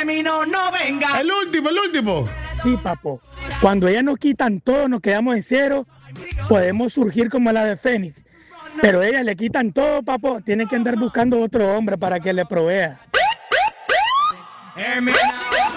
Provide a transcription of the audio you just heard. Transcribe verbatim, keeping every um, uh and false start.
de mí no, no venga. El último, el último. Sí, papo. Cuando ellas nos quitan todo, nos quedamos en cero, podemos surgir como la de Fénix. Pero ellas le quitan todo, papo, tienen que andar buscando otro hombre para que le provea. Hear me now.